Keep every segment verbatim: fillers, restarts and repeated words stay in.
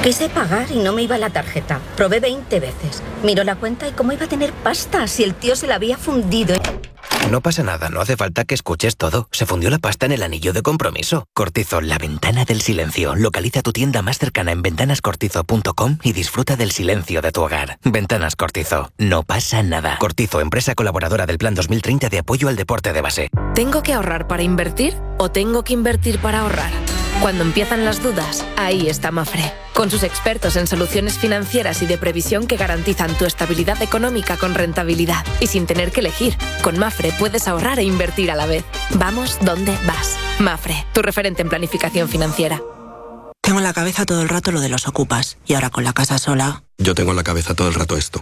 Quise pagar y no me iba la tarjeta. Probé veinte veces. Miro la cuenta y cómo iba a tener pasta si el tío se la había fundido. No pasa nada, no hace falta que escuches todo. Se fundió la pasta en el anillo de compromiso. Cortizo, la ventana del silencio. Localiza tu tienda más cercana en ventanas cortizo punto com y disfruta del silencio de tu hogar. Ventanas Cortizo. No pasa nada. Cortizo, empresa colaboradora del Plan dos mil treinta de apoyo al deporte de base. ¿Tengo que ahorrar para invertir o tengo que invertir para ahorrar? Cuando empiezan las dudas, ahí está Mafre, con sus expertos en soluciones financieras y de previsión que garantizan tu estabilidad económica con rentabilidad y sin tener que elegir. Con Mafre puedes ahorrar e invertir a la vez. Vamos donde vas. Mafre, tu referente en planificación financiera. Tengo en la cabeza todo el rato lo de los ocupas y ahora con la casa sola. Yo tengo en la cabeza todo el rato esto.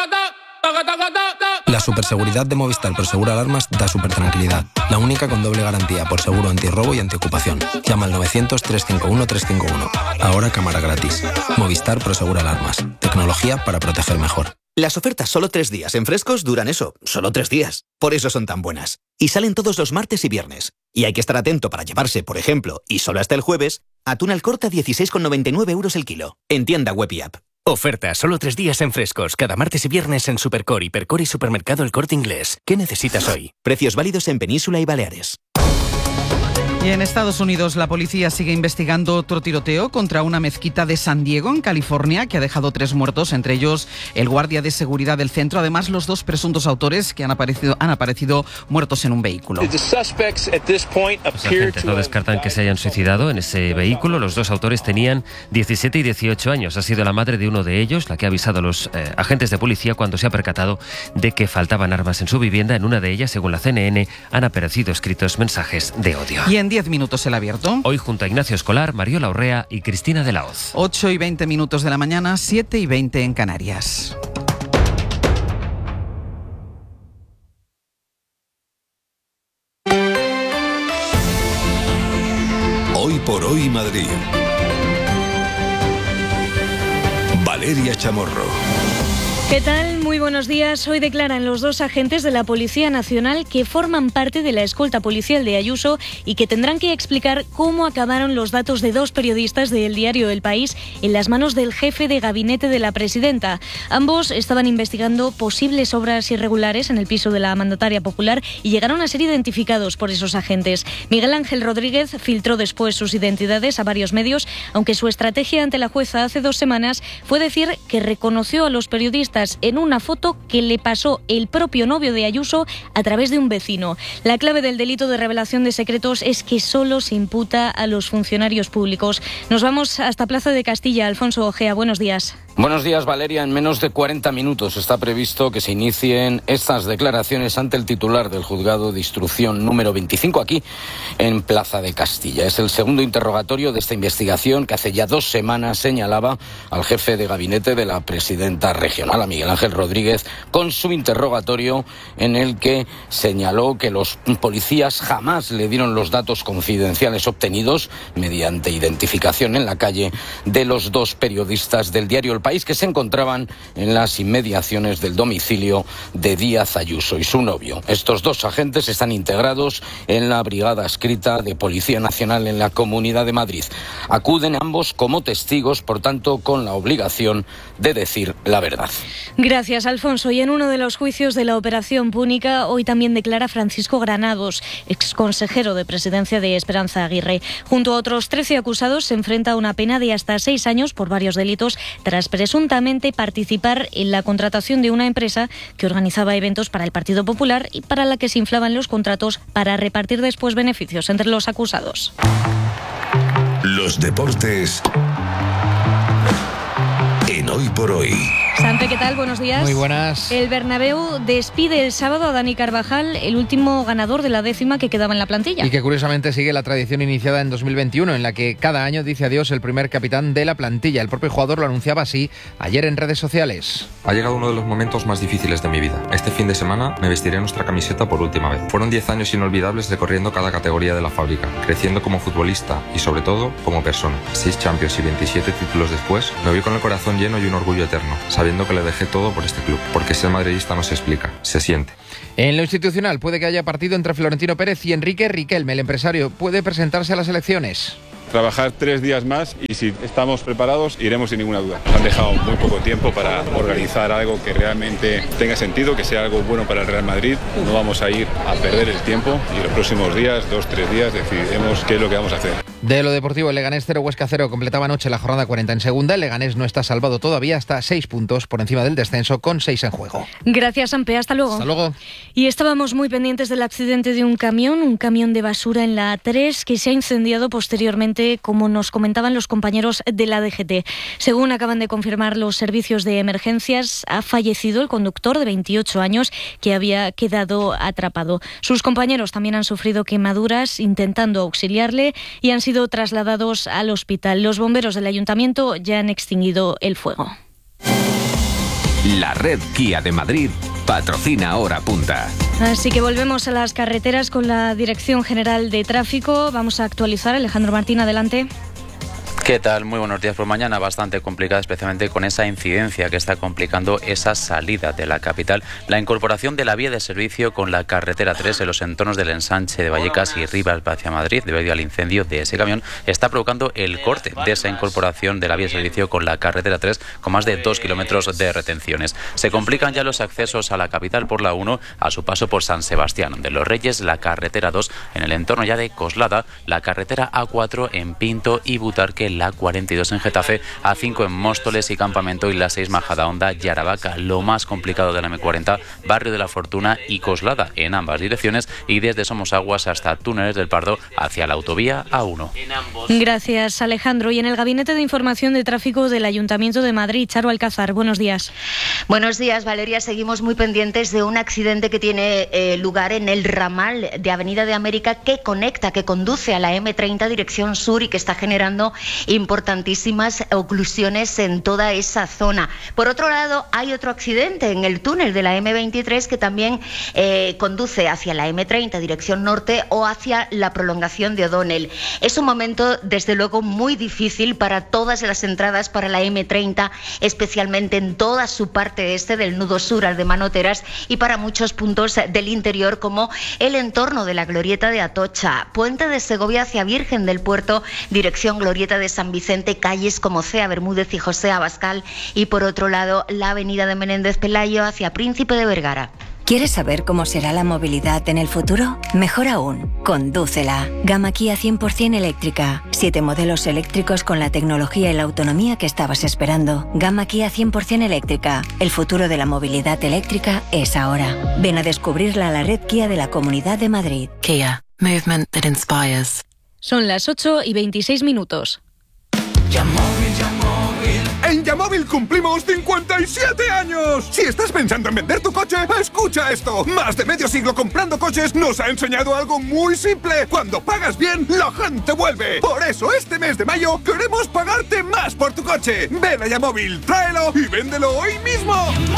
La superseguridad de Movistar Prosegur Alarmas da súper tranquilidad. La única con doble garantía por seguro antirrobo y antiocupación. Llama al novecientos, trescientos cincuenta y uno, trescientos cincuenta y uno. Ahora cámara gratis. Movistar Prosegur Alarmas. Tecnología para proteger mejor. Las ofertas solo tres días en Frescos duran eso, solo tres días. Por eso son tan buenas. Y salen todos los martes y viernes. Y hay que estar atento para llevarse, por ejemplo, y solo hasta el jueves, atún al corte a dieciséis con noventa y nueve euros el kilo. En tienda web y app. Oferta solo tres días en Frescos, cada martes y viernes en Supercore, Hipercore y Supermercado El Corte Inglés. ¿Qué necesitas hoy? Precios válidos en Península y Baleares. Y en Estados Unidos la policía sigue investigando otro tiroteo contra una mezquita de San Diego, en California, que ha dejado tres muertos, entre ellos el guardia de seguridad del centro. Además, los dos presuntos autores que han aparecido, han aparecido muertos en un vehículo. Los agentes no descartan que se hayan suicidado en ese vehículo. Los dos autores tenían diecisiete y dieciocho años. Ha sido la madre de uno de ellos la que ha avisado a los eh, agentes de policía cuando se ha percatado de que faltaban armas en su vivienda. En una de ellas, según la C N N, han aparecido escritos mensajes de odio. Y en diez minutos el abierto. Hoy junto a Ignacio Escolar, Mariola Urrea y Cristina de la Hoz. ocho y veinte minutos de la mañana, siete y veinte en Canarias. Hoy por hoy Madrid. Valeria Chamorro. ¿Qué tal? Muy buenos días. Hoy declaran los dos agentes de la Policía Nacional que forman parte de la escolta policial de Ayuso y que tendrán que explicar cómo acabaron los datos de dos periodistas del diario El País en las manos del jefe de gabinete de la presidenta. Ambos estaban investigando posibles obras irregulares en el piso de la mandataria popular y llegaron a ser identificados por esos agentes. Miguel Ángel Rodríguez filtró después sus identidades a varios medios, aunque su estrategia ante la jueza hace dos semanas fue decir que reconoció a los periodistas en una foto que le pasó el propio novio de Ayuso a través de un vecino. La clave del delito de revelación de secretos es que solo se imputa a los funcionarios públicos. Nos vamos hasta Plaza de Castilla. Alfonso Ojea, buenos días. Buenos días, Valeria. En menos de cuarenta minutos está previsto que se inicien estas declaraciones ante el titular del juzgado de instrucción número veinticinco aquí en Plaza de Castilla. Es el segundo interrogatorio de esta investigación que hace ya dos semanas señalaba al jefe de gabinete de la presidenta regional, a Miguel Ángel Rodríguez, con su interrogatorio en el que señaló que los policías jamás le dieron los datos confidenciales obtenidos mediante identificación en la calle de los dos periodistas del diario El País que se encontraban en las inmediaciones del domicilio de Díaz Ayuso y su novio. Estos dos agentes están integrados en la Brigada Adscrita de Policía Nacional en la Comunidad de Madrid. Acuden ambos como testigos, por tanto, con la obligación de decir la verdad. Gracias, Alfonso. Y en uno de los juicios de la Operación Púnica, hoy también declara Francisco Granados, exconsejero de Presidencia de Esperanza Aguirre. Junto a otros trece acusados, se enfrenta a una pena de hasta seis años por varios delitos, tras presuntamente participar en la contratación de una empresa que organizaba eventos para el Partido Popular y para la que se inflaban los contratos para repartir después beneficios entre los acusados. Los deportes en Hoy por Hoy. Sanpe, ¿qué tal? Buenos días. Muy buenas. El Bernabéu despide el sábado a Dani Carvajal, el último ganador de la décima que quedaba en la plantilla. Y que curiosamente sigue la tradición iniciada en dos mil veintiuno, en la que cada año dice adiós el primer capitán de la plantilla. El propio jugador lo anunciaba así ayer en redes sociales. Ha llegado uno de los momentos más difíciles de mi vida. Este fin de semana me vestiré nuestra camiseta por última vez. Fueron diez años inolvidables recorriendo cada categoría de la fábrica, creciendo como futbolista y sobre todo como persona. Seis Champions y veintisiete títulos después, me voy con el corazón lleno y un orgullo eterno, sabiendo que le dejé todo por este club, porque ser madridista no se explica, se siente. En lo institucional puede que haya partido entre Florentino Pérez y Enrique Riquelme. El empresario puede presentarse a las elecciones. trabajar tres días más y si estamos preparados iremos sin ninguna duda. Nos han dejado muy poco tiempo para organizar algo que realmente tenga sentido, que sea algo bueno para el Real Madrid. No vamos a ir a perder el tiempo y los próximos días, dos, tres días, decidiremos qué es lo que vamos a hacer. De lo deportivo, el Leganés cero, Huesca cero completaba anoche la jornada cuarenta en segunda. El Leganés no está salvado todavía, hasta seis puntos por encima del descenso con seis en juego. Gracias, Ampe. Hasta luego. Hasta luego. Y estábamos muy pendientes del accidente de un camión, un camión de basura en la A tres que se ha incendiado posteriormente, como nos comentaban los compañeros de la D G T. Según acaban de confirmar los servicios de emergencias, ha fallecido el conductor de veintiocho años que había quedado atrapado. Sus compañeros también han sufrido quemaduras intentando auxiliarle y han sido trasladados al hospital. Los bomberos del ayuntamiento ya han extinguido el fuego. La red Kia de Madrid patrocina Hora Punta. Así que volvemos a las carreteras con la Dirección General de Tráfico. Vamos a actualizar. Alejandro Martín, adelante. ¿Qué tal? Muy buenos días. Por mañana bastante complicada, especialmente con esa incidencia que está complicando esa salida de la capital. La incorporación de la vía de servicio con la carretera tres en los entornos del ensanche de Vallecas y Rivas hacia Madrid, debido al incendio de ese camión, está provocando el corte de esa incorporación de la vía de servicio con la carretera tres, con más de dos kilómetros de retenciones. Se complican ya los accesos a la capital por la uno a su paso por San Sebastián de los Reyes, la carretera dos en el entorno ya de Coslada, la carretera A cuatro en Pinto y Butarque, la cuarenta y dos en Getafe, A cinco en Móstoles y Campamento y la seis Majadahonda y Aravaca. Lo más complicado de la eme cuarenta, Barrio de la Fortuna y Coslada en ambas direcciones, y desde Somosaguas hasta Túneles del Pardo hacia la autovía A uno. Gracias, Alejandro. Y en el Gabinete de Información de Tráfico del Ayuntamiento de Madrid, Charo Alcázar, buenos días. Buenos días, Valeria. Seguimos muy pendientes de un accidente que tiene eh, lugar en el ramal de Avenida de América que conecta, que conduce a la eme treinta dirección sur y que está generando importantísimas oclusiones en toda esa zona. Por otro lado, hay otro accidente en el túnel de la eme veintitrés que también eh, conduce hacia la eme treinta dirección norte o hacia la prolongación de O'Donnell. Es un momento, desde luego, muy difícil para todas las entradas para la eme treinta, especialmente en toda su parte este del nudo sur al de Manoteras y para muchos puntos del interior como el entorno de la Glorieta de Atocha, Puente de Segovia hacia Virgen del Puerto, dirección Glorieta de San Vicente, calles como Cea Bermúdez y José Abascal, y por otro lado la avenida de Menéndez Pelayo hacia Príncipe de Vergara. ¿Quieres saber cómo será la movilidad en el futuro? Mejor aún, condúcela. Gama Kia cien por ciento eléctrica. Siete modelos eléctricos con la tecnología y la autonomía que estabas esperando. Gama Kia cien por ciento eléctrica. El futuro de la movilidad eléctrica es ahora. Ven a descubrirla a la red Kia de la Comunidad de Madrid. Kia. Movement that inspires. Son las ocho y veintiséis minutos. En Yamóvil cumplimos cincuenta y siete años. Si estás pensando en vender tu coche, escucha esto. Más de medio siglo comprando coches nos ha enseñado algo muy simple. Cuando pagas bien, la gente vuelve. Por eso este mes de mayo queremos pagarte más por tu coche. Ven a Yamóvil, tráelo y véndelo hoy mismo.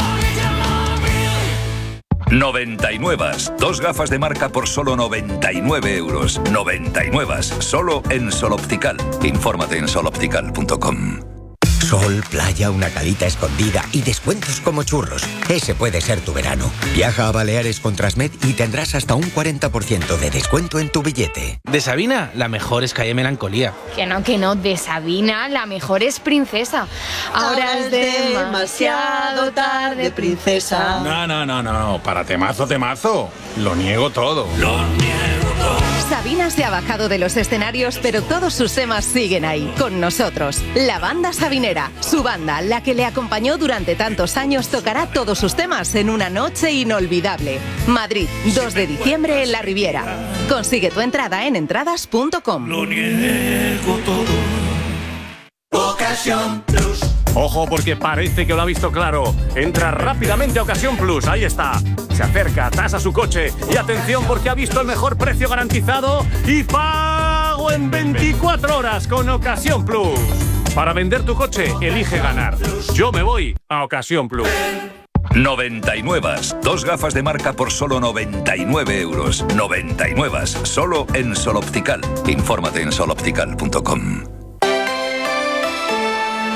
noventa y nueve. Dos gafas de marca por solo noventa y nueve euros. noventa y nueve. Solo en Sol Optical. Infórmate en sol optical punto com. Sol, playa, una calita escondida y descuentos como churros. Ese puede ser tu verano. Viaja a Baleares con Transmed y tendrás hasta un cuarenta por ciento de descuento en tu billete. De Sabina, la mejor es Calle Melancolía. Que no, que no, de Sabina, la mejor es Princesa. Ahora es demasiado tarde, princesa. No, no, no, no, para temazo, temazo. Lo niego todo. Lo niego todo. Sabina se ha bajado de los escenarios, pero todos sus temas siguen ahí, con nosotros. La banda sabinera, su banda, la que le acompañó durante tantos años, tocará todos sus temas en una noche inolvidable. Madrid, dos de diciembre en la Riviera. Consigue tu entrada en entradas punto com. Lo niego todo. Ocasión Plus. Ojo, porque parece que lo ha visto claro. Entra rápidamente a Ocasión Plus, ahí está. Se acerca, tasa su coche y atención porque ha visto el mejor precio garantizado y pago en veinticuatro horas con Ocasión Plus. Para vender tu coche, elige ganar. Yo me voy a Ocasión Plus. noventa y nueve. Dos gafas de marca por solo noventa y nueve euros. noventa y nueve. Solo en Sol Optical. Infórmate en sol optical punto com.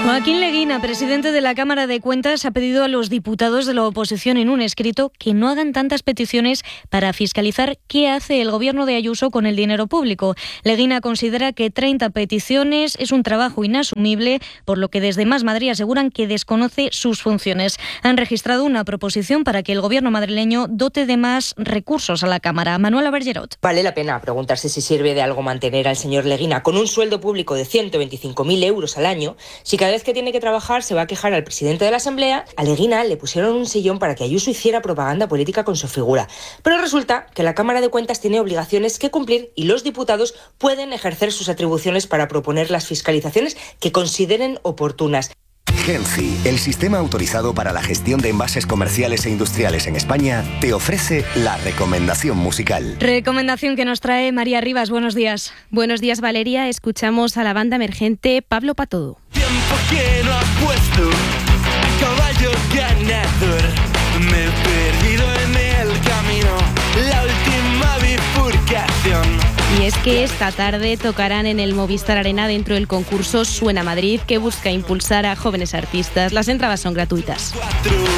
Joaquín Leguina, presidente de la Cámara de Cuentas, ha pedido a los diputados de la oposición en un escrito que no hagan tantas peticiones para fiscalizar qué hace el gobierno de Ayuso con el dinero público. Leguina considera que treinta peticiones es un trabajo inasumible, por lo que desde Más Madrid aseguran que desconoce sus funciones. Han registrado una proposición para que el gobierno madrileño dote de más recursos a la Cámara. Manuela Bergerot. Vale la pena preguntarse si sirve de algo mantener al señor Leguina con un sueldo público de ciento veinticinco mil euros al año, si cada vez que tiene que trabajar se va a quejar al presidente de la Asamblea. A Leguina le pusieron un sillón para que Ayuso hiciera propaganda política con su figura. Pero resulta que la Cámara de Cuentas tiene obligaciones que cumplir y los diputados pueden ejercer sus atribuciones para proponer las fiscalizaciones que consideren oportunas. Genci, el sistema autorizado para la gestión de envases comerciales e industriales en España, te ofrece la recomendación musical. Recomendación que nos trae María Rivas. Buenos días. Buenos días, Valeria. Escuchamos a la banda emergente Pablo Patodo. Tiempo que no apuesto, caballo ganador, me he perdido en el camino, la última bifurcación. Y es que esta tarde tocarán en el Movistar Arena dentro del concurso Suena Madrid, que busca impulsar a jóvenes artistas. Las entradas son gratuitas.